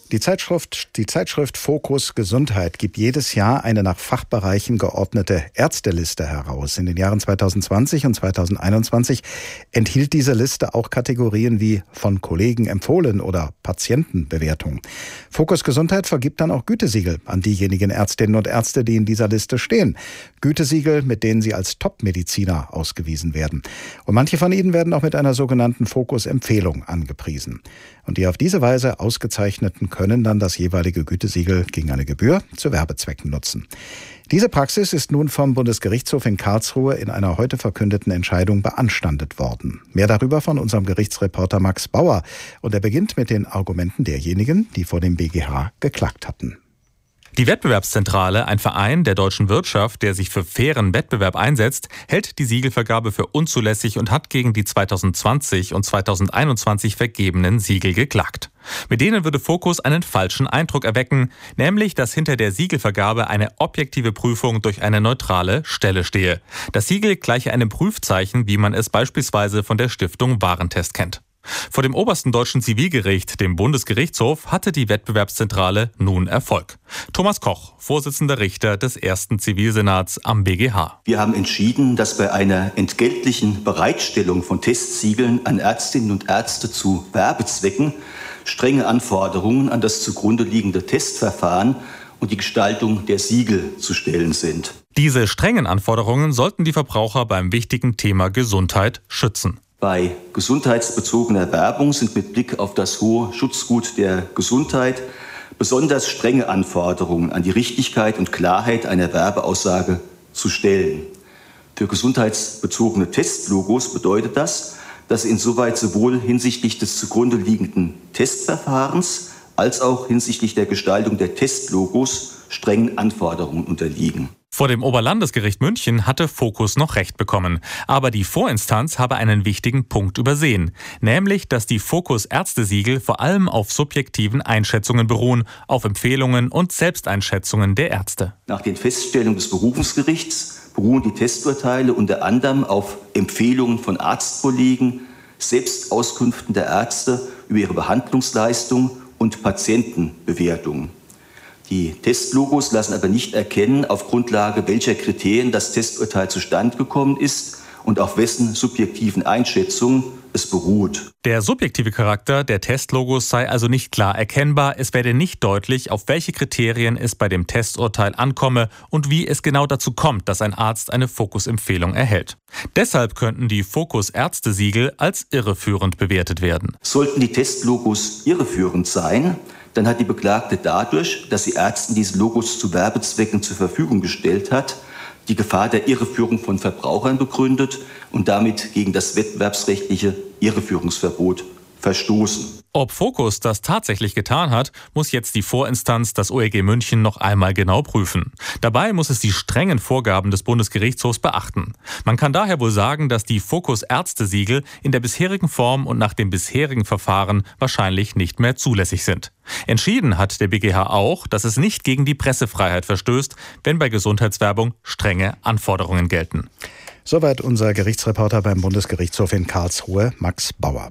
Die Zeitschrift Fokus Gesundheit gibt jedes Jahr eine nach Fachbereichen geordnete Ärzteliste heraus. In den Jahren 2020 und 2021 enthielt diese Liste auch Kategorien wie von Kollegen empfohlen oder Patientenbewertung. Fokus Gesundheit vergibt dann auch Gütesiegel an diejenigen Ärztinnen und Ärzte, die in dieser Liste stehen. Gütesiegel, mit denen sie als Top-Mediziner ausgewiesen werden. Und manche von ihnen werden auch mit einer sogenannten Fokus-Empfehlung angepriesen. Und die auf diese Weise Ausgezeichneten können dann das jeweilige Gütesiegel gegen eine Gebühr zu Werbezwecken nutzen. Diese Praxis ist nun vom Bundesgerichtshof in Karlsruhe in einer heute verkündeten Entscheidung beanstandet worden. Mehr darüber von unserem Gerichtsreporter Max Bauer. Und er beginnt mit den Argumenten derjenigen, die vor dem BGH geklagt hatten. Die Wettbewerbszentrale, ein Verein der deutschen Wirtschaft, der sich für fairen Wettbewerb einsetzt, hält die Siegelvergabe für unzulässig und hat gegen die 2020 und 2021 vergebenen Siegel geklagt. Mit denen würde Fokus einen falschen Eindruck erwecken, nämlich, dass hinter der Siegelvergabe eine objektive Prüfung durch eine neutrale Stelle stehe. Das Siegel gleiche einem Prüfzeichen, wie man es beispielsweise von der Stiftung Warentest kennt. Vor dem obersten deutschen Zivilgericht, dem Bundesgerichtshof, hatte die Wettbewerbszentrale nun Erfolg. Thomas Koch, Vorsitzender Richter des ersten Zivilsenats am BGH. Wir haben entschieden, dass bei einer entgeltlichen Bereitstellung von Testsiegeln an Ärztinnen und Ärzte zu Werbezwecken strenge Anforderungen an das zugrunde liegende Testverfahren und die Gestaltung der Siegel zu stellen sind. Diese strengen Anforderungen sollten die Verbraucher beim wichtigen Thema Gesundheit schützen. Bei gesundheitsbezogener Werbung sind mit Blick auf das hohe Schutzgut der Gesundheit besonders strenge Anforderungen an die Richtigkeit und Klarheit einer Werbeaussage zu stellen. Für gesundheitsbezogene Testlogos bedeutet das, dass sie insoweit sowohl hinsichtlich des zugrunde liegenden Testverfahrens als auch hinsichtlich der Gestaltung der Testlogos strengen Anforderungen unterliegen. Vor dem Oberlandesgericht München hatte Fokus noch Recht bekommen. Aber die Vorinstanz habe einen wichtigen Punkt übersehen. Nämlich, dass die Fokus-Ärztesiegel vor allem auf subjektiven Einschätzungen beruhen, auf Empfehlungen und Selbsteinschätzungen der Ärzte. Nach den Feststellungen des Berufungsgerichts beruhen die Testurteile unter anderem auf Empfehlungen von Arztkollegen, Selbstauskünften der Ärzte über ihre Behandlungsleistung und Patientenbewertungen. Die Testlogos lassen aber nicht erkennen, auf Grundlage welcher Kriterien das Testurteil zustande gekommen ist und auf wessen subjektiven Einschätzungen es beruht. Der subjektive Charakter der Testlogos sei also nicht klar erkennbar. Es werde nicht deutlich, auf welche Kriterien es bei dem Testurteil ankomme und wie es genau dazu kommt, dass ein Arzt eine Fokus-Empfehlung erhält. Deshalb könnten die Fokus-Ärztesiegel als irreführend bewertet werden. Sollten die Testlogos irreführend sein, dann hat die Beklagte dadurch, dass sie Ärzten diese Logos zu Werbezwecken zur Verfügung gestellt hat, die Gefahr der Irreführung von Verbrauchern begründet und damit gegen das wettbewerbsrechtliche Irreführungsverbot verstoßen. Ob Fokus das tatsächlich getan hat, muss jetzt die Vorinstanz, das OEG München, noch einmal genau prüfen. Dabei muss es die strengen Vorgaben des Bundesgerichtshofs beachten. Man kann daher wohl sagen, dass die Fokus-Ärztesiegel in der bisherigen Form und nach dem bisherigen Verfahren wahrscheinlich nicht mehr zulässig sind. Entschieden hat der BGH auch, dass es nicht gegen die Pressefreiheit verstößt, wenn bei Gesundheitswerbung strenge Anforderungen gelten. Soweit unser Gerichtsreporter beim Bundesgerichtshof in Karlsruhe, Max Bauer.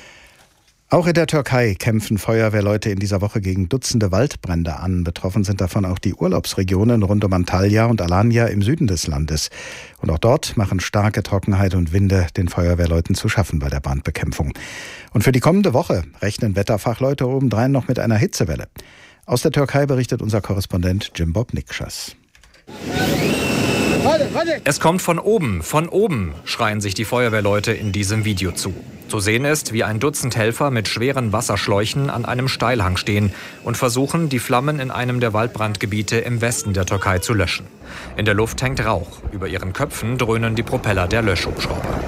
Auch in der Türkei kämpfen Feuerwehrleute in dieser Woche gegen Dutzende Waldbrände an. Betroffen sind davon auch die Urlaubsregionen rund um Antalya und Alanya im Süden des Landes. Und auch dort machen starke Trockenheit und Winde den Feuerwehrleuten zu schaffen bei der Brandbekämpfung. Und für die kommende Woche rechnen Wetterfachleute obendrein noch mit einer Hitzewelle. Aus der Türkei berichtet unser Korrespondent Jim Bob Nikschas. Es kommt von oben, schreien sich die Feuerwehrleute in diesem Video zu. Zu sehen ist, wie ein Dutzend Helfer mit schweren Wasserschläuchen an einem Steilhang stehen und versuchen, die Flammen in einem der Waldbrandgebiete im Westen der Türkei zu löschen. In der Luft hängt Rauch. Über ihren Köpfen dröhnen die Propeller der Löschhubschrauber.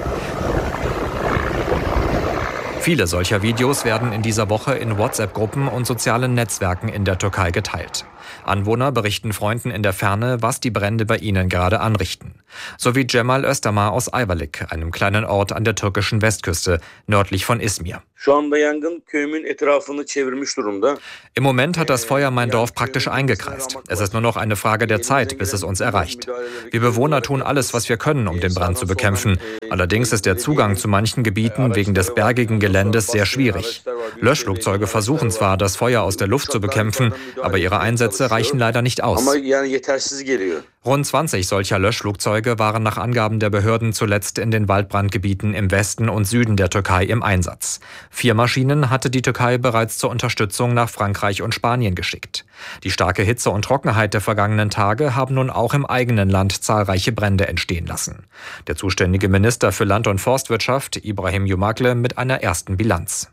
Viele solcher Videos werden in dieser Woche in WhatsApp-Gruppen und sozialen Netzwerken in der Türkei geteilt. Anwohner berichten Freunden in der Ferne, was die Brände bei ihnen gerade anrichten. So wie Cemal Özdemir aus Ayvalık, einem kleinen Ort an der türkischen Westküste, nördlich von Izmir. Im Moment hat das Feuer mein Dorf praktisch eingekreist. Es ist nur noch eine Frage der Zeit, bis es uns erreicht. Wir Bewohner tun alles, was wir können, um den Brand zu bekämpfen. Allerdings ist der Zugang zu manchen Gebieten wegen des bergigen Geländes sehr schwierig. Löschflugzeuge versuchen zwar, das Feuer aus der Luft zu bekämpfen, aber ihre Einsätze reichen leider nicht aus. Rund 20 solcher Löschflugzeuge waren nach Angaben der Behörden zuletzt in den Waldbrandgebieten im Westen und Süden der Türkei im Einsatz. 4 Maschinen hatte die Türkei bereits zur Unterstützung nach Frankreich und Spanien geschickt. Die starke Hitze und Trockenheit der vergangenen Tage haben nun auch im eigenen Land zahlreiche Brände entstehen lassen. Der zuständige Minister für Land- und Forstwirtschaft, Ibrahim Yumakle, mit einer ersten Bilanz.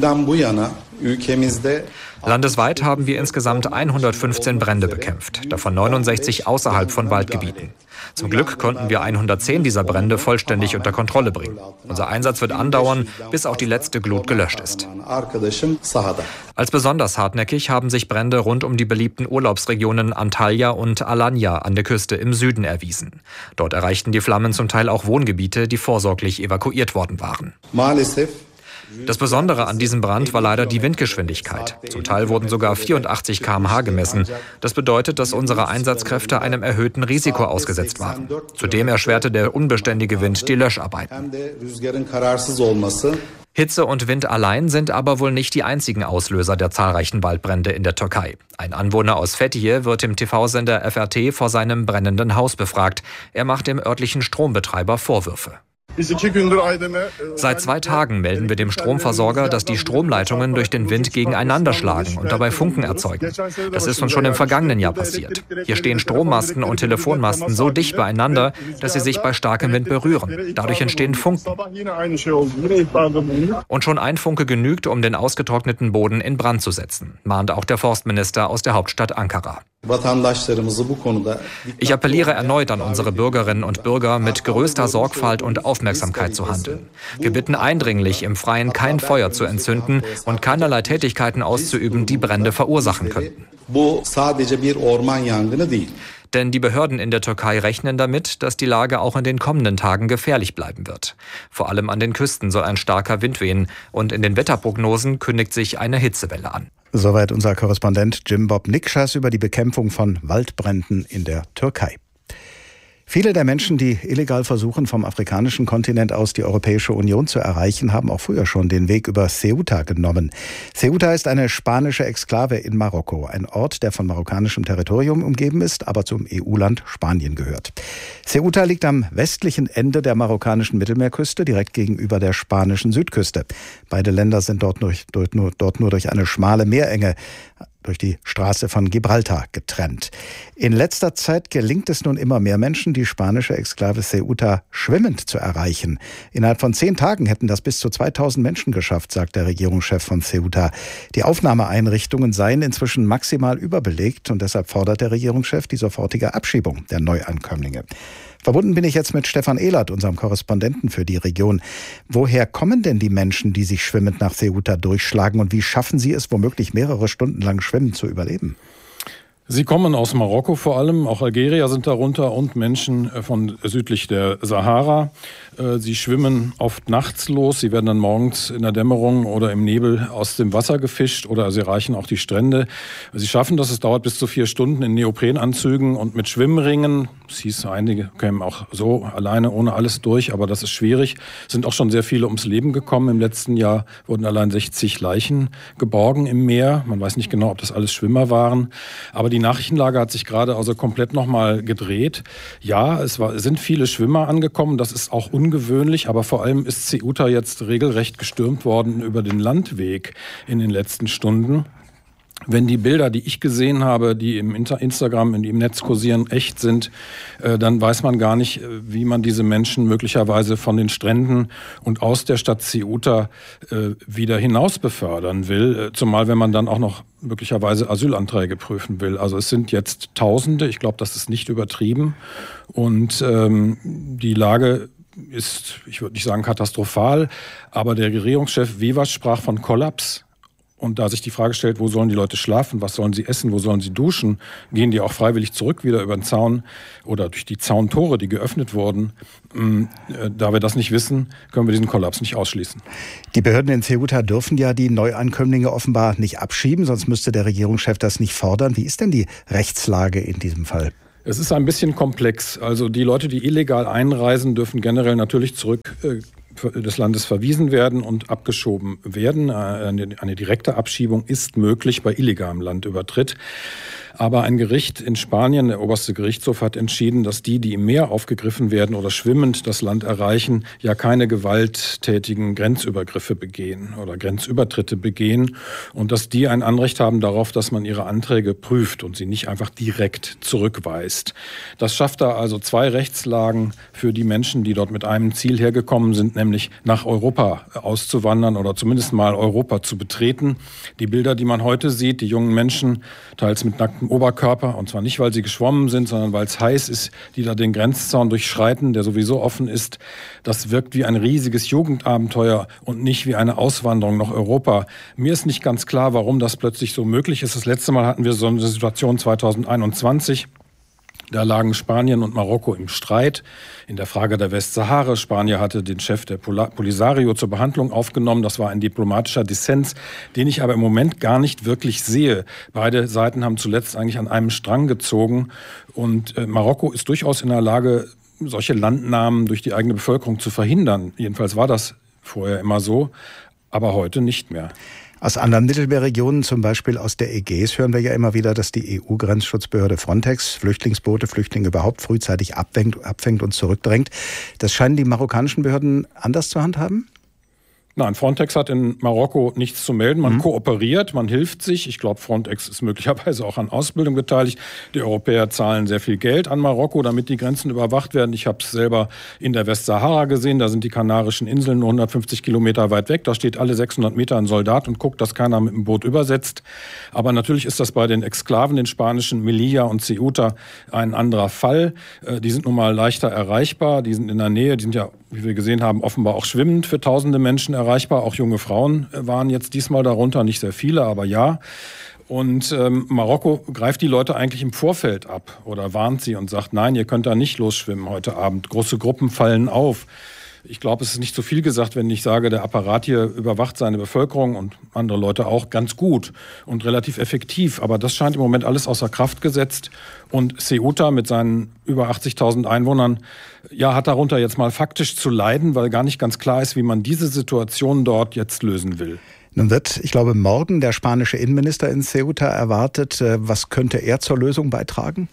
Landesweit haben wir insgesamt 115 Brände bekämpft, davon 69 außerhalb von Waldgebieten. Zum Glück konnten wir 110 dieser Brände vollständig unter Kontrolle bringen. Unser Einsatz wird andauern, bis auch die letzte Glut gelöscht ist. Als besonders hartnäckig haben sich Brände rund um die beliebten Urlaubsregionen Antalya und Alanya an der Küste im Süden erwiesen. Dort erreichten die Flammen zum Teil auch Wohngebiete, die vorsorglich evakuiert worden waren. Das Besondere an diesem Brand war leider die Windgeschwindigkeit. Zum Teil wurden sogar 84 km/h gemessen. Das bedeutet, dass unsere Einsatzkräfte einem erhöhten Risiko ausgesetzt waren. Zudem erschwerte der unbeständige Wind die Löscharbeiten. Hitze und Wind allein sind aber wohl nicht die einzigen Auslöser der zahlreichen Waldbrände in der Türkei. Ein Anwohner aus Fethiye wird im TV-Sender FRT vor seinem brennenden Haus befragt. Er macht dem örtlichen Strombetreiber Vorwürfe. Seit 2 Tagen melden wir dem Stromversorger, dass die Stromleitungen durch den Wind gegeneinander schlagen und dabei Funken erzeugen. Das ist uns schon im vergangenen Jahr passiert. Hier stehen Strommasten und Telefonmasten so dicht beieinander, dass sie sich bei starkem Wind berühren. Dadurch entstehen Funken. Und schon ein Funke genügt, um den ausgetrockneten Boden in Brand zu setzen, mahnt auch der Forstminister aus der Hauptstadt Ankara. Ich appelliere erneut an unsere Bürgerinnen und Bürger, mit größter Sorgfalt und Aufmerksamkeit zu handeln. Wir bitten eindringlich, im Freien kein Feuer zu entzünden und keinerlei Tätigkeiten auszuüben, die Brände verursachen könnten. Denn die Behörden in der Türkei rechnen damit, dass die Lage auch in den kommenden Tagen gefährlich bleiben wird. Vor allem an den Küsten soll ein starker Wind wehen und in den Wetterprognosen kündigt sich eine Hitzewelle an. Soweit unser Korrespondent Jim Bob Nikschas über die Bekämpfung von Waldbränden in der Türkei. Viele der Menschen, die illegal versuchen, vom afrikanischen Kontinent aus die Europäische Union zu erreichen, haben auch früher schon den Weg über Ceuta genommen. Ceuta ist eine spanische Exklave in Marokko, ein Ort, der von marokkanischem Territorium umgeben ist, aber zum EU-Land Spanien gehört. Ceuta liegt am westlichen Ende der marokkanischen Mittelmeerküste, direkt gegenüber der spanischen Südküste. Beide Länder sind dort nur durch eine schmale Meerenge durch die Straße von Gibraltar getrennt. In letzter Zeit gelingt es nun immer mehr Menschen, die spanische Exklave Ceuta schwimmend zu erreichen. Innerhalb von 10 Tagen hätten das bis zu 2000 Menschen geschafft, sagt der Regierungschef von Ceuta. Die Aufnahmeeinrichtungen seien inzwischen maximal überbelegt und deshalb fordert der Regierungschef die sofortige Abschiebung der Neuankömmlinge. Verbunden bin ich jetzt mit Stefan Ehlert, unserem Korrespondenten für die Region. Woher kommen denn die Menschen, die sich schwimmend nach Ceuta durchschlagen, und wie schaffen sie es, womöglich mehrere Stunden lang schwimmend zu überleben? Sie kommen aus Marokko vor allem, auch Algerier sind darunter und Menschen von südlich der Sahara. Sie schwimmen oft nachts los, sie werden dann morgens in der Dämmerung oder im Nebel aus dem Wasser gefischt oder sie erreichen auch die Strände. Sie schaffen das, es dauert bis zu 4 Stunden in Neoprenanzügen und mit Schwimmringen. Es hieß, einige kämen auch so alleine ohne alles durch, aber das ist schwierig. Es sind auch schon sehr viele ums Leben gekommen. Im letzten Jahr wurden allein 60 Leichen geborgen im Meer. Man weiß nicht genau, ob das alles Schwimmer waren, aber die Nachrichtenlage hat sich gerade also komplett nochmal gedreht. Ja, es sind viele Schwimmer angekommen, das ist auch ungewöhnlich, aber vor allem ist Ceuta jetzt regelrecht gestürmt worden über den Landweg in den letzten Stunden. Wenn die Bilder, die ich gesehen habe, die im Instagram, im Netz kursieren, echt sind, dann weiß man gar nicht, wie man diese Menschen möglicherweise von den Stränden und aus der Stadt Ceuta wieder hinaus befördern will. Zumal, wenn man dann auch noch möglicherweise Asylanträge prüfen will. Also es sind jetzt Tausende, ich glaube, das ist nicht übertrieben. Und die Lage ist, ich würde nicht sagen katastrophal, aber der Regierungschef Vivas sprach von Kollaps. Und da sich die Frage stellt, wo sollen die Leute schlafen, was sollen sie essen, wo sollen sie duschen, gehen die auch freiwillig zurück wieder über den Zaun oder durch die Zauntore, die geöffnet wurden. Da wir das nicht wissen, können wir diesen Kollaps nicht ausschließen. Die Behörden in Ceuta dürfen ja die Neuankömmlinge offenbar nicht abschieben, sonst müsste der Regierungschef das nicht fordern. Wie ist denn die Rechtslage in diesem Fall? Es ist ein bisschen komplex. Also die Leute, die illegal einreisen, dürfen generell natürlich zurück des Landes verwiesen werden und abgeschoben werden. Eine direkte Abschiebung ist möglich bei illegalem Landübertritt. Aber ein Gericht in Spanien, der oberste Gerichtshof, hat entschieden, dass die im Meer aufgegriffen werden oder schwimmend das Land erreichen, ja keine gewalttätigen Grenzübergriffe begehen oder Grenzübertritte begehen und dass die ein Anrecht haben darauf, dass man ihre Anträge prüft und sie nicht einfach direkt zurückweist. Das schafft da also zwei Rechtslagen für die Menschen, die dort mit einem Ziel hergekommen sind, nämlich nach Europa auszuwandern oder zumindest mal Europa zu betreten. Die Bilder, die man heute sieht, die jungen Menschen, teils mit nacktem Oberkörper, und zwar nicht, weil sie geschwommen sind, sondern weil es heiß ist, die da den Grenzzaun durchschreiten, der sowieso offen ist. Das wirkt wie ein riesiges Jugendabenteuer und nicht wie eine Auswanderung nach Europa. Mir ist nicht ganz klar, warum das plötzlich so möglich ist. Das letzte Mal hatten wir so eine Situation 2021. Da lagen Spanien und Marokko im Streit in der Frage der Westsahara. Spanien hatte den Chef der Polisario zur Behandlung aufgenommen. Das war ein diplomatischer Dissens, den ich aber im Moment gar nicht wirklich sehe. Beide Seiten haben zuletzt eigentlich an einem Strang gezogen. Und Marokko ist durchaus in der Lage, solche Landnahmen durch die eigene Bevölkerung zu verhindern. Jedenfalls war das vorher immer so, aber heute nicht mehr. Aus anderen Mittelmeerregionen, zum Beispiel aus der Ägäis, hören wir ja immer wieder, dass die EU-Grenzschutzbehörde Frontex Flüchtlingsboote, Flüchtlinge überhaupt frühzeitig abfängt und zurückdrängt. Das scheinen die marokkanischen Behörden anders zu handhaben? Nein, Frontex hat in Marokko nichts zu melden. Man kooperiert, man hilft sich. Ich glaube, Frontex ist möglicherweise auch an Ausbildung beteiligt. Die Europäer zahlen sehr viel Geld an Marokko, damit die Grenzen überwacht werden. Ich habe es selber in der Westsahara gesehen. Da sind die Kanarischen Inseln nur 150 Kilometer weit weg. Da steht alle 600 Meter ein Soldat und guckt, dass keiner mit dem Boot übersetzt. Aber natürlich ist das bei den Exklaven, den spanischen Melilla und Ceuta, ein anderer Fall. Die sind nun mal leichter erreichbar. Die sind in der Nähe. Die sind ja, wie wir gesehen haben, offenbar auch schwimmend für tausende Menschen erreichbar. Auch junge Frauen waren jetzt diesmal darunter, nicht sehr viele, aber ja. Und Marokko greift die Leute eigentlich im Vorfeld ab oder warnt sie und sagt, nein, ihr könnt da nicht losschwimmen heute Abend. Große Gruppen fallen auf. Ich glaube, es ist nicht zu viel gesagt, wenn ich sage, der Apparat hier überwacht seine Bevölkerung und andere Leute auch ganz gut und relativ effektiv. Aber das scheint im Moment alles außer Kraft gesetzt. Und Ceuta mit seinen über 80.000 Einwohnern, ja, hat darunter jetzt mal faktisch zu leiden, weil gar nicht ganz klar ist, wie man diese Situation dort jetzt lösen will. Nun wird, ich glaube, morgen der spanische Innenminister in Ceuta erwartet. Was könnte er zur Lösung beitragen?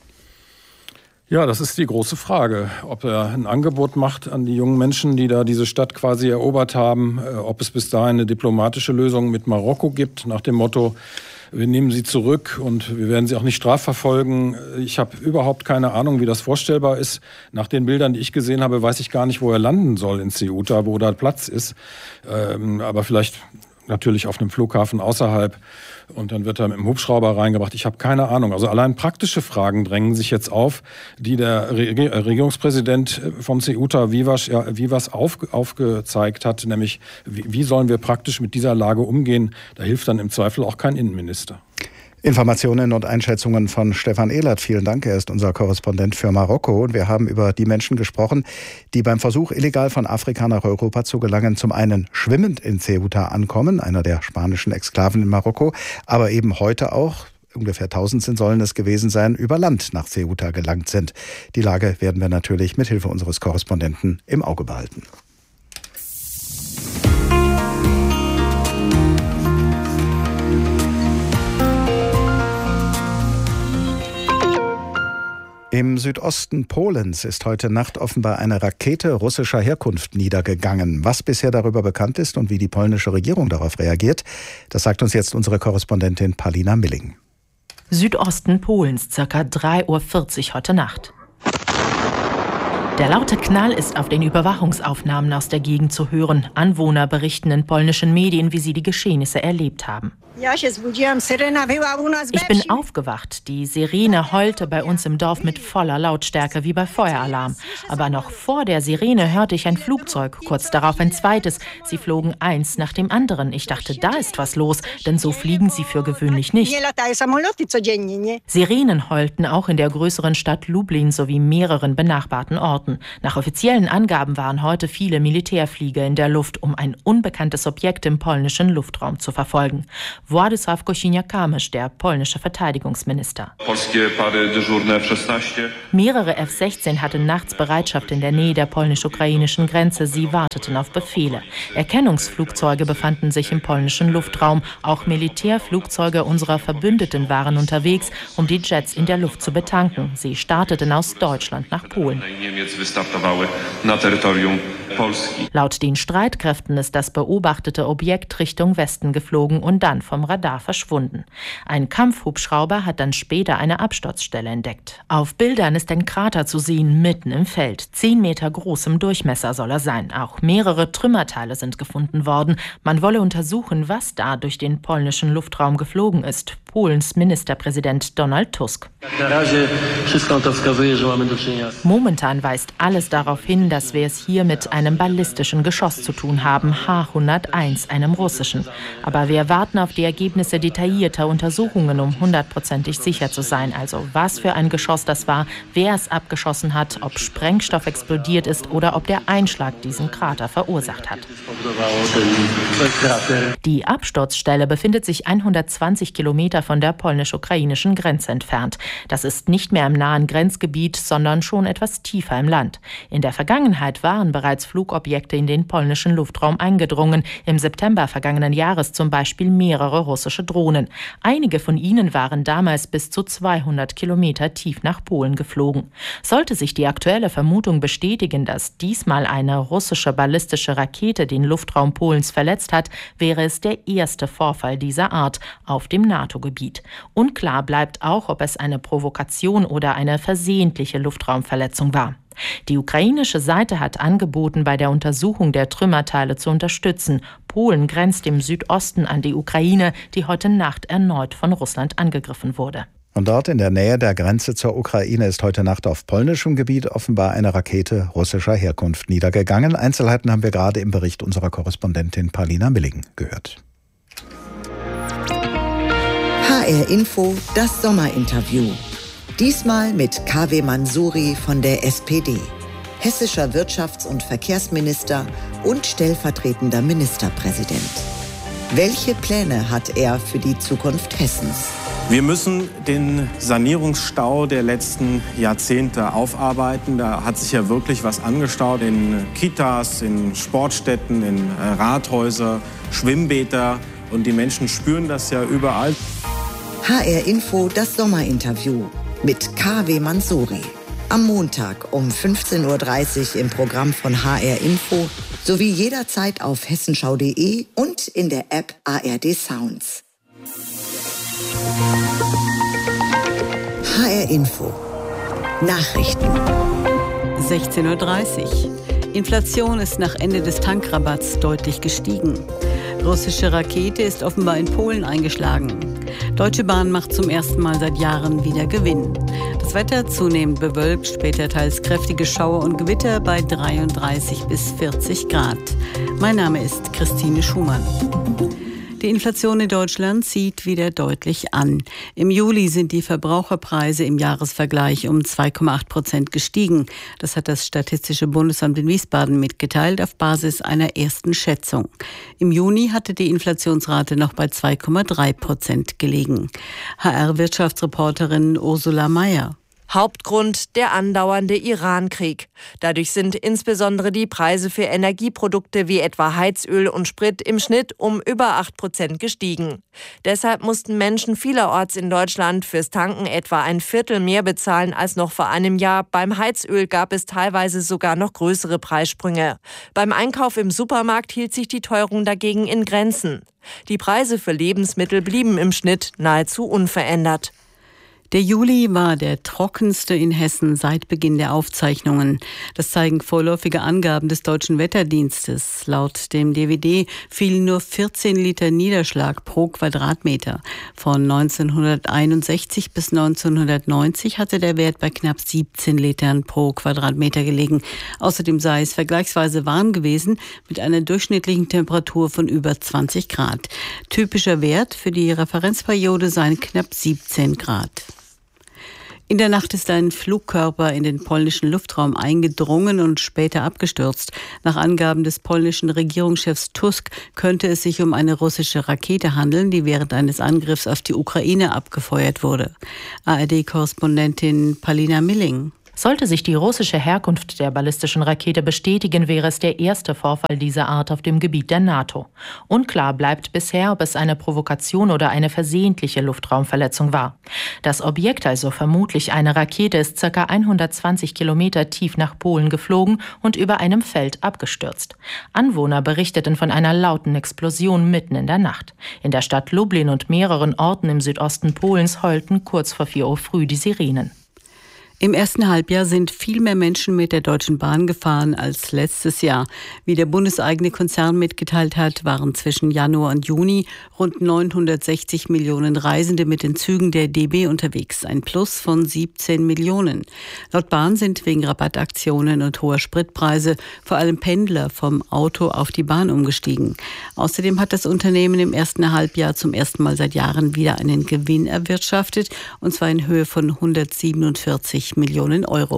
Ja, das ist die große Frage, ob er ein Angebot macht an die jungen Menschen, die da diese Stadt quasi erobert haben, ob es bis dahin eine diplomatische Lösung mit Marokko gibt, nach dem Motto, wir nehmen sie zurück und wir werden sie auch nicht strafverfolgen. Ich habe überhaupt keine Ahnung, wie das vorstellbar ist. Nach den Bildern, die ich gesehen habe, weiß ich gar nicht, wo er landen soll in Ceuta, wo da Platz ist. Aber vielleicht natürlich auf einem Flughafen außerhalb. Und dann wird er mit dem Hubschrauber reingebracht. Ich habe keine Ahnung. Also allein praktische Fragen drängen sich jetzt auf, die der Regierungspräsident von Ceuta, Vivas, aufgezeigt hat. Nämlich, wie sollen wir praktisch mit dieser Lage umgehen? Da hilft dann im Zweifel auch kein Innenminister. Informationen und Einschätzungen von Stefan Ehlert. Vielen Dank. Er ist unser Korrespondent für Marokko. Und wir haben über die Menschen gesprochen, die beim Versuch, illegal von Afrika nach Europa zu gelangen, zum einen schwimmend in Ceuta ankommen, einer der spanischen Exklaven in Marokko, aber eben heute auch, ungefähr 1000 sollen es gewesen sein, über Land nach Ceuta gelangt sind. Die Lage werden wir natürlich mit Hilfe unseres Korrespondenten im Auge behalten. Im Südosten Polens ist heute Nacht offenbar eine Rakete russischer Herkunft niedergegangen. Was bisher darüber bekannt ist und wie die polnische Regierung darauf reagiert, das sagt uns jetzt unsere Korrespondentin Paulina Milling. Südosten Polens, ca. 3:40 Uhr heute Nacht. Der laute Knall ist auf den Überwachungsaufnahmen aus der Gegend zu hören. Anwohner berichten in polnischen Medien, wie sie die Geschehnisse erlebt haben. Ich bin aufgewacht. Die Sirene heulte bei uns im Dorf mit voller Lautstärke wie bei Feueralarm. Aber noch vor der Sirene hörte ich ein Flugzeug, kurz darauf ein zweites. Sie flogen eins nach dem anderen. Ich dachte, da ist was los, denn so fliegen sie für gewöhnlich nicht. Sirenen heulten auch in der größeren Stadt Lublin sowie mehreren benachbarten Orten. Nach offiziellen Angaben waren heute viele Militärflieger in der Luft, um ein unbekanntes Objekt im polnischen Luftraum zu verfolgen. Władysław Kosiniak-Kamysz, der polnische Verteidigungsminister. Mehrere F-16 hatten nachts Bereitschaft in der Nähe der polnisch-ukrainischen Grenze. Sie warteten auf Befehle. Erkennungsflugzeuge befanden sich im polnischen Luftraum. Auch Militärflugzeuge unserer Verbündeten waren unterwegs, um die Jets in der Luft zu betanken. Sie starteten aus Deutschland nach Polen. Laut den Streitkräften ist das beobachtete Objekt Richtung Westen geflogen und dann vom Radar verschwunden. Ein Kampfhubschrauber hat dann später eine Absturzstelle entdeckt. Auf Bildern ist ein Krater zu sehen, mitten im Feld. 10 Meter groß im Durchmesser soll er sein. Auch mehrere Trümmerteile sind gefunden worden. Man wolle untersuchen, was da durch den polnischen Luftraum geflogen ist. Polens Ministerpräsident Donald Tusk. Momentan weist alles darauf hin, dass wir es hier mit einem ballistischen Geschoss zu tun haben, H-101, einem russischen. Aber wir warten auf die Ergebnisse detaillierter Untersuchungen, um 100%ig sicher zu sein. Also was für ein Geschoss das war, wer es abgeschossen hat, ob Sprengstoff explodiert ist oder ob der Einschlag diesen Krater verursacht hat. Die Absturzstelle befindet sich 120 Kilometer von der polnisch-ukrainischen Grenze entfernt. Das ist nicht mehr im nahen Grenzgebiet, sondern schon etwas tiefer im Land. In der Vergangenheit waren bereits Flugobjekte in den polnischen Luftraum eingedrungen. Im September vergangenen Jahres zum Beispiel mehrere russische Drohnen. Einige von ihnen waren damals bis zu 200 Kilometer tief nach Polen geflogen. Sollte sich die aktuelle Vermutung bestätigen, dass diesmal eine russische ballistische Rakete den Luftraum Polens verletzt hat, wäre es der erste Vorfall dieser Art auf dem NATO-Gebiet. Unklar bleibt auch, ob es eine Provokation oder eine versehentliche Luftraumverletzung war. Die ukrainische Seite hat angeboten, bei der Untersuchung der Trümmerteile zu unterstützen. Polen grenzt im Südosten an die Ukraine, die heute Nacht erneut von Russland angegriffen wurde. Und dort in der Nähe der Grenze zur Ukraine ist heute Nacht auf polnischem Gebiet offenbar eine Rakete russischer Herkunft niedergegangen. Einzelheiten haben wir gerade im Bericht unserer Korrespondentin Paulina Milling gehört. HR Info, das Sommerinterview. Diesmal mit Kaveh Mansouri von der SPD, hessischer Wirtschafts- und Verkehrsminister und stellvertretender Ministerpräsident. Welche Pläne hat er für die Zukunft Hessens? Wir müssen den Sanierungsstau der letzten Jahrzehnte aufarbeiten. Da hat sich ja wirklich was angestaut in Kitas, in Sportstätten, in Rathäuser, Schwimmbäder. Und die Menschen spüren das ja überall. HR Info, das Sommerinterview mit Kaveh Mansouri. Am Montag um 15.30 Uhr im Programm von HR Info sowie jederzeit auf hessenschau.de und in der App ARD Sounds. HR Info. Nachrichten. 16.30 Uhr. Inflation ist nach Ende des Tankrabatts deutlich gestiegen. Russische Rakete ist offenbar in Polen eingeschlagen. Deutsche Bahn macht zum ersten Mal seit Jahren wieder Gewinn. Das Wetter zunehmend bewölkt, später teils kräftige Schauer und Gewitter bei 33 bis 40 Grad. Mein Name ist Christine Schumann. Die Inflation in Deutschland zieht wieder deutlich an. Im Juli sind die Verbraucherpreise im Jahresvergleich um 2,8% gestiegen. Das hat das Statistische Bundesamt in Wiesbaden mitgeteilt auf Basis einer ersten Schätzung. Im Juni hatte die Inflationsrate noch bei 2,3% gelegen. HR-Wirtschaftsreporterin Ursula Mayer. Hauptgrund der andauernde Iran-Krieg. Dadurch sind insbesondere die Preise für Energieprodukte wie etwa Heizöl und Sprit im Schnitt um über 8% gestiegen. Deshalb mussten Menschen vielerorts in Deutschland fürs Tanken etwa ein Viertel mehr bezahlen als noch vor einem Jahr. Beim Heizöl gab es teilweise sogar noch größere Preissprünge. Beim Einkauf im Supermarkt hielt sich die Teuerung dagegen in Grenzen. Die Preise für Lebensmittel blieben im Schnitt nahezu unverändert. Der Juli war der trockenste in Hessen seit Beginn der Aufzeichnungen. Das zeigen vorläufige Angaben des Deutschen Wetterdienstes. Laut dem DWD fielen nur 14 Liter Niederschlag pro Quadratmeter. Von 1961 bis 1990 hatte der Wert bei knapp 17 Litern pro Quadratmeter gelegen. Außerdem sei es vergleichsweise warm gewesen mit einer durchschnittlichen Temperatur von über 20 Grad. Typischer Wert für die Referenzperiode seien knapp 17 Grad. In der Nacht ist ein Flugkörper in den polnischen Luftraum eingedrungen und später abgestürzt. Nach Angaben des polnischen Regierungschefs Tusk könnte es sich um eine russische Rakete handeln, die während eines Angriffs auf die Ukraine abgefeuert wurde. ARD-Korrespondentin Palina Milling. Sollte sich die russische Herkunft der ballistischen Rakete bestätigen, wäre es der erste Vorfall dieser Art auf dem Gebiet der NATO. Unklar bleibt bisher, ob es eine Provokation oder eine versehentliche Luftraumverletzung war. Das Objekt, also vermutlich eine Rakete, ist ca. 120 Kilometer tief nach Polen geflogen und über einem Feld abgestürzt. Anwohner berichteten von einer lauten Explosion mitten in der Nacht. In der Stadt Lublin und mehreren Orten im Südosten Polens heulten kurz vor 4 Uhr früh die Sirenen. Im ersten Halbjahr sind viel mehr Menschen mit der Deutschen Bahn gefahren als letztes Jahr. Wie der bundeseigene Konzern mitgeteilt hat, waren zwischen Januar und Juni rund 960 Millionen Reisende mit den Zügen der DB unterwegs, ein Plus von 17 Millionen. Laut Bahn sind wegen Rabattaktionen und hoher Spritpreise vor allem Pendler vom Auto auf die Bahn umgestiegen. Außerdem hat das Unternehmen im ersten Halbjahr zum ersten Mal seit Jahren wieder einen Gewinn erwirtschaftet, und zwar in Höhe von 147 Millionen Euro.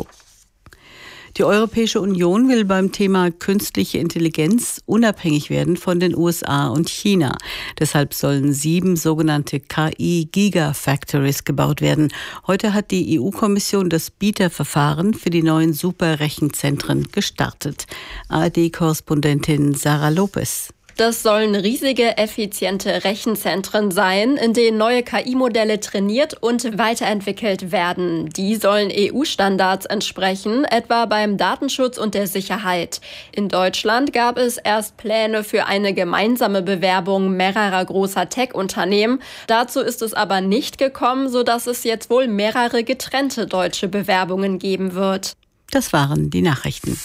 Die Europäische Union will beim Thema künstliche Intelligenz unabhängig werden von den USA und China. Deshalb sollen 7 sogenannte KI-Gigafactories gebaut werden. Heute hat die EU-Kommission das Bieterverfahren für die neuen Superrechenzentren gestartet. ARD-Korrespondentin Sarah Lopez. Das sollen riesige, effiziente Rechenzentren sein, in denen neue KI-Modelle trainiert und weiterentwickelt werden. Die sollen EU-Standards entsprechen, etwa beim Datenschutz und der Sicherheit. In Deutschland gab es erst Pläne für eine gemeinsame Bewerbung mehrerer großer Tech-Unternehmen. Dazu ist es aber nicht gekommen, sodass es jetzt wohl mehrere getrennte deutsche Bewerbungen geben wird. Das waren die Nachrichten.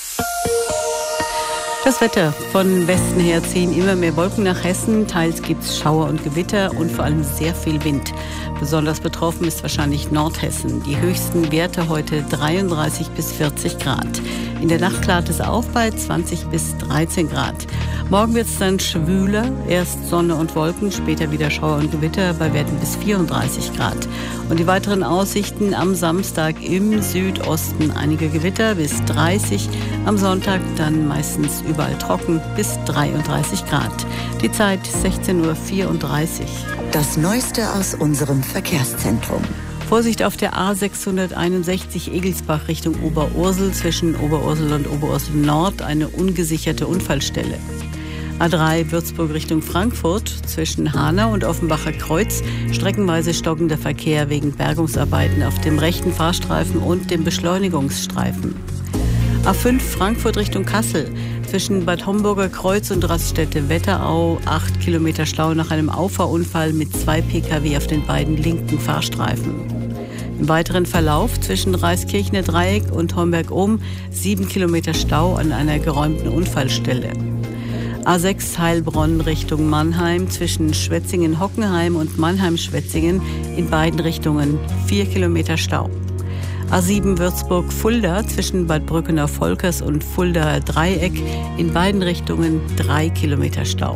Das Wetter. Von Westen her ziehen immer mehr Wolken nach Hessen. Teils gibt es Schauer und Gewitter und vor allem sehr viel Wind. Besonders betroffen ist wahrscheinlich Nordhessen. Die höchsten Werte heute 33 bis 40 Grad. In der Nacht klart es auf bei 20 bis 13 Grad. Morgen wird es dann schwüler. Erst Sonne und Wolken, später wieder Schauer und Gewitter bei Werten bis 34 Grad. Und die weiteren Aussichten: am Samstag im Südosten einige Gewitter bis 30. Am Sonntag dann meistens überall trocken bis 33 Grad. Die Zeit 16:34 Uhr. Das Neueste aus unserem Verkehrszentrum. Vorsicht auf der A661 Egelsbach Richtung Oberursel, zwischen Oberursel und Oberursel Nord eine ungesicherte Unfallstelle. A3 Würzburg Richtung Frankfurt, zwischen Hanau und Offenbacher Kreuz streckenweise stockender Verkehr wegen Bergungsarbeiten auf dem rechten Fahrstreifen und dem Beschleunigungsstreifen. A5 Frankfurt Richtung Kassel, zwischen Bad Homburger Kreuz und Raststätte Wetterau 8 Kilometer Stau nach einem Auffahrunfall mit 2 Pkw auf den beiden linken Fahrstreifen. Im weiteren Verlauf zwischen Reiskirchner Dreieck und Homberg-Ohm 7 Kilometer Stau an einer geräumten Unfallstelle. A6 Heilbronn Richtung Mannheim, zwischen Schwetzingen-Hockenheim und Mannheim-Schwetzingen in beiden Richtungen 4 Kilometer Stau. A7 Würzburg-Fulda, zwischen Bad Brückener-Volkers und Fuldaer Dreieck in beiden Richtungen 3 Kilometer Stau.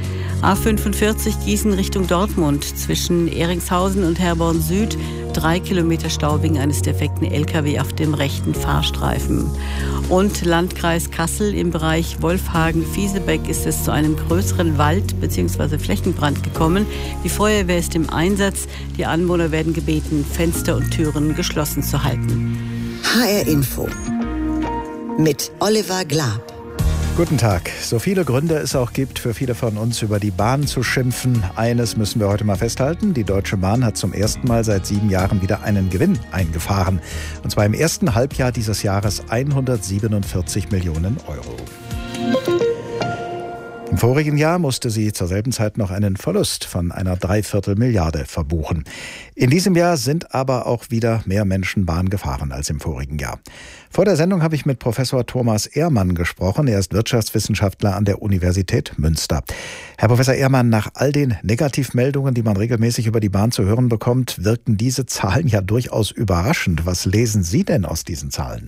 A45 Gießen Richtung Dortmund, zwischen Eringshausen und Herborn Süd 3 Kilometer Stau wegen eines defekten LKW auf dem rechten Fahrstreifen. Und Landkreis Kassel im Bereich Wolfhagen-Fiesebeck ist es zu einem größeren Wald- bzw. Flächenbrand gekommen. Die Feuerwehr ist im Einsatz. Die Anwohner werden gebeten, Fenster und Türen geschlossen zu halten. HR Info mit Oliver Glab. Guten Tag. So viele Gründe es auch gibt, für viele von uns über die Bahn zu schimpfen. Eines müssen wir heute mal festhalten. Die Deutsche Bahn hat zum ersten Mal seit 7 Jahren wieder einen Gewinn eingefahren. Und zwar im ersten Halbjahr dieses Jahres 147 Millionen Euro. Im vorigen Jahr musste sie zur selben Zeit noch einen Verlust von einer 3/4 Milliarde verbuchen. In diesem Jahr sind aber auch wieder mehr Menschen Bahn gefahren als im vorigen Jahr. Vor der Sendung habe ich mit Professor Thomas Ehrmann gesprochen. Er ist Wirtschaftswissenschaftler an der Universität Münster. Herr Professor Ehrmann, nach all den Negativmeldungen, die man regelmäßig über die Bahn zu hören bekommt, wirken diese Zahlen ja durchaus überraschend. Was lesen Sie denn aus diesen Zahlen?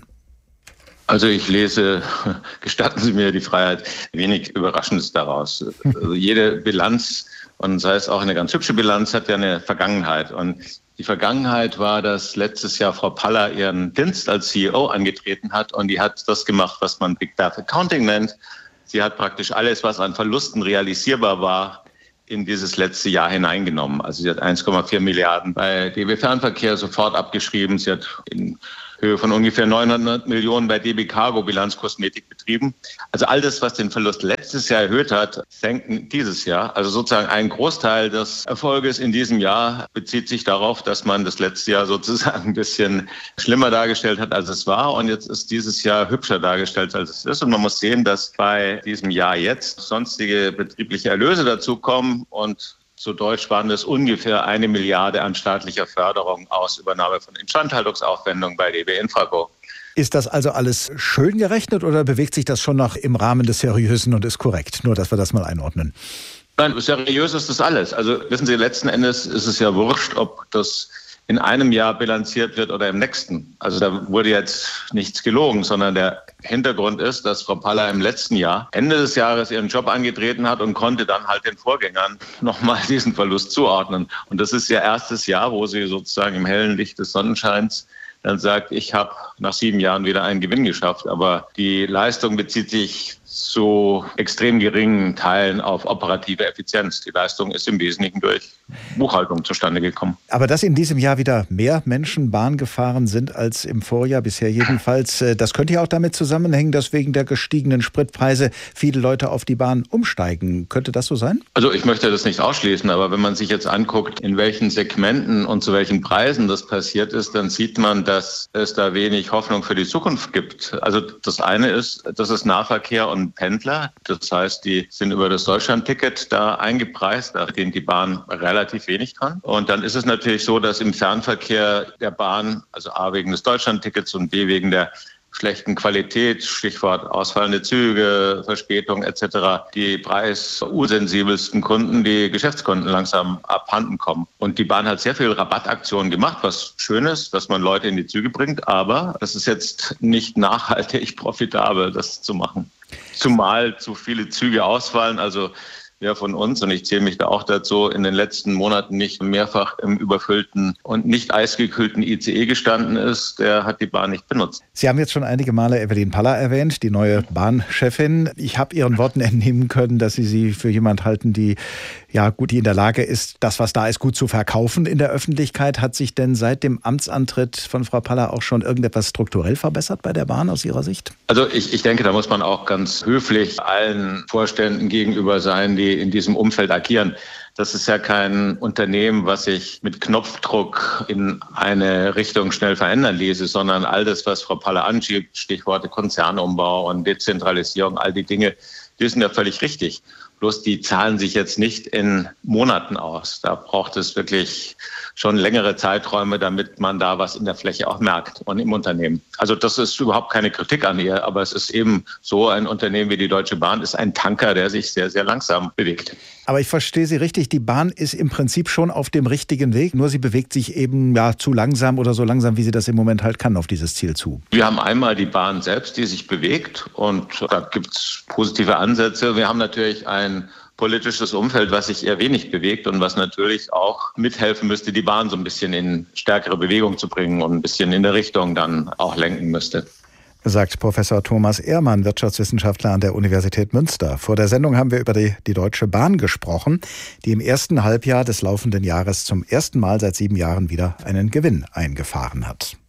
Also ich lese, gestatten Sie mir die Freiheit, wenig Überraschendes daraus. Also jede Bilanz, und sei es auch eine ganz hübsche Bilanz, hat ja eine Vergangenheit. Und die Vergangenheit war, dass letztes Jahr Frau Paller ihren Dienst als CEO angetreten hat und die hat das gemacht, was man Big Data Accounting nennt. Sie hat praktisch alles, was an Verlusten realisierbar war, in dieses letzte Jahr hineingenommen. Also sie hat 1,4 Milliarden bei DB Fernverkehr sofort abgeschrieben. Sie hat in Höhe von ungefähr 900 Millionen bei DB Cargo Bilanzkosmetik betrieben. Also all das, was den Verlust letztes Jahr erhöht hat, senken dieses Jahr. Also sozusagen ein Großteil des Erfolges in diesem Jahr bezieht sich darauf, dass man das letzte Jahr sozusagen ein bisschen schlimmer dargestellt hat, als es war. Und jetzt ist dieses Jahr hübscher dargestellt, als es ist. Und man muss sehen, dass bei diesem Jahr jetzt sonstige betriebliche Erlöse dazukommen und zu Deutsch waren das ungefähr 1 Milliarde an staatlicher Förderung aus Übernahme von Instandhaltungsaufwendungen bei DB Infraco. Ist das also alles schön gerechnet oder bewegt sich das schon noch im Rahmen des Seriösen und ist korrekt? Nur, dass wir das mal einordnen. Nein, seriös ist das alles. Also wissen Sie, letzten Endes ist es ja wurscht, ob das in einem Jahr bilanziert wird oder im nächsten. Also da wurde jetzt nichts gelogen, sondern der Hintergrund ist, dass Frau Paller im letzten Jahr, Ende des Jahres, ihren Job angetreten hat und konnte dann halt den Vorgängern nochmal diesen Verlust zuordnen. Und das ist ihr erstes Jahr, wo sie sozusagen im hellen Licht des Sonnenscheins dann sagt, ich habe nach 7 Jahren wieder einen Gewinn geschafft. Aber die Leistung bezieht sich zu extrem geringen Teilen auf operative Effizienz. Die Leistung ist im Wesentlichen durch Buchhaltung zustande gekommen. Aber dass in diesem Jahr wieder mehr Menschen Bahn gefahren sind als im Vorjahr, bisher jedenfalls, das könnte ja auch damit zusammenhängen, dass wegen der gestiegenen Spritpreise viele Leute auf die Bahn umsteigen. Könnte das so sein? Also ich möchte das nicht ausschließen, aber wenn man sich jetzt anguckt, in welchen Segmenten und zu welchen Preisen das passiert ist, dann sieht man, dass es da wenig Hoffnung für die Zukunft gibt. Also das eine ist, das ist Nahverkehr und Pendler. Das heißt, die sind über das Deutschlandticket da eingepreist. Da verdient die Bahn relativ wenig dran. Und dann ist es natürlich so, dass im Fernverkehr der Bahn, also A wegen des Deutschlandtickets und B wegen der schlechten Qualität, Stichwort ausfallende Züge, Verspätung etc., die preisursensibelsten Kunden, die Geschäftskunden langsam abhanden kommen. Und die Bahn hat sehr viel Rabattaktionen gemacht, was schön ist, dass man Leute in die Züge bringt, aber es ist jetzt nicht nachhaltig profitabel, das zu machen. Zumal zu viele Züge ausfallen, also wer von uns, und ich zähle mich da auch dazu, in den letzten Monaten nicht mehrfach im überfüllten und nicht eisgekühlten ICE gestanden ist, der hat die Bahn nicht benutzt. Sie haben jetzt schon einige Male Evelyn Paller erwähnt, die neue Bahnchefin. Ich habe Ihren Worten entnehmen können, dass Sie für jemand halten, die in der Lage ist, das, was da ist, gut zu verkaufen in der Öffentlichkeit. Hat sich denn seit dem Amtsantritt von Frau Paller auch schon irgendetwas strukturell verbessert bei der Bahn aus Ihrer Sicht? Also ich denke, da muss man auch ganz höflich allen Vorständen gegenüber sein, die in diesem Umfeld agieren. Das ist ja kein Unternehmen, was sich mit Knopfdruck in eine Richtung schnell verändern ließe, sondern all das, was Frau Paller anschiebt, Stichworte Konzernumbau und Dezentralisierung, all die Dinge, die sind ja völlig richtig. Bloß die zahlen sich jetzt nicht in Monaten aus. Da braucht es wirklich schon längere Zeiträume, damit man da was in der Fläche auch merkt und im Unternehmen. Also das ist überhaupt keine Kritik an ihr, aber es ist eben so, ein Unternehmen wie die Deutsche Bahn ist ein Tanker, der sich sehr, sehr langsam bewegt. Aber ich verstehe Sie richtig, die Bahn ist im Prinzip schon auf dem richtigen Weg, nur sie bewegt sich eben zu langsam oder so langsam, wie sie das im Moment halt kann, auf dieses Ziel zu. Wir haben einmal die Bahn selbst, die sich bewegt und da gibt es positive Ansätze. Wir haben natürlich ein politisches Umfeld, was sich eher wenig bewegt und was natürlich auch mithelfen müsste, die Bahn so ein bisschen in stärkere Bewegung zu bringen und ein bisschen in der Richtung dann auch lenken müsste. Sagt Professor Thomas Ehrmann, Wirtschaftswissenschaftler an der Universität Münster. Vor der Sendung haben wir über die Deutsche Bahn gesprochen, die im ersten Halbjahr des laufenden Jahres zum ersten Mal seit 7 Jahren wieder einen Gewinn eingefahren hat.